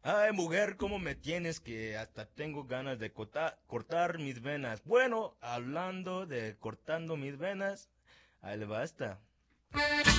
Ay, mujer, ¿cómo me tienes que hasta tengo ganas de cortar mis venas? Bueno, hablando de cortando mis venas, ahí le basta.